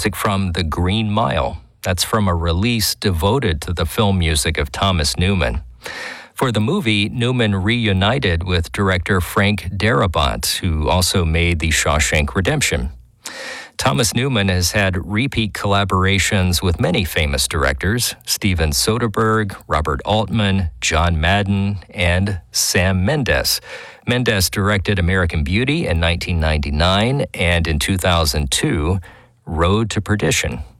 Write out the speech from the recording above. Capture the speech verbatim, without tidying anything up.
music from The Green Mile. That's from a release devoted to the film music of Thomas Newman. For the movie, Newman reunited with director Frank Darabont, who also made The Shawshank Redemption. Thomas Newman has had repeat collaborations with many famous directors: Steven Soderbergh, Robert Altman, John Madden, and Sam Mendes. Mendes directed American Beauty in nineteen ninety-nine and in two thousand two, Road to Perdition.